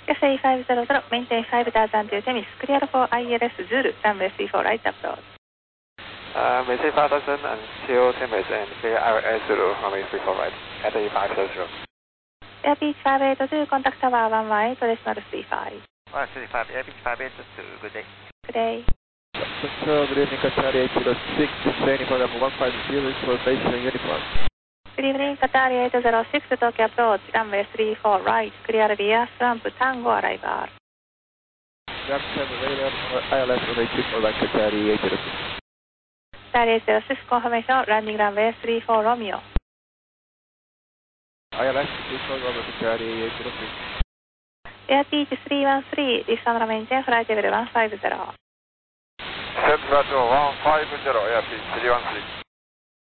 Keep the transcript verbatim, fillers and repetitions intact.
S A five zero zero, maintain five thousand to Temis, clear for I L S Zulu, runway three four right approach. Uh, maintain five thousand until Temis and clear I L S Zulu, runway three four right, at A five zero zero. Air Beach five eight two, contact tower one one eight, decimal three five. one three five, Air Beach five eight two, good day. Good day. Control, good evening, Qatar eight zero six, training for number one five zero for base uniform. Good evening, Qatar eight zero six, Tokyo approach, runway three four right, clear via Swamp Tango arrival. Grab seven radar for I L S runway three four right, Qatar eight zero six. Qatar eight zero six, confirmation, landing runway three four Romeo. I L S three four over Qatar eight zero six. Air Beach three one three, this on maintain flight level one five zero. Set Bravo one five zero, Air Beach three one three.